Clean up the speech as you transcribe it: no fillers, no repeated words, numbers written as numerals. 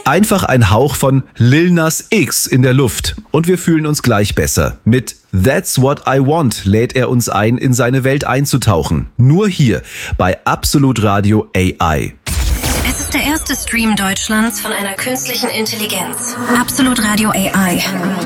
Einfach ein Hauch von Lil Nas X in der Luft und wir fühlen uns gleich besser. Mit That's What I Want lädt er uns ein, in seine Welt einzutauchen. Nur hier bei Absolut Radio AI. Es ist der erste Stream Deutschlands von einer künstlichen Intelligenz. Absolut Radio AI.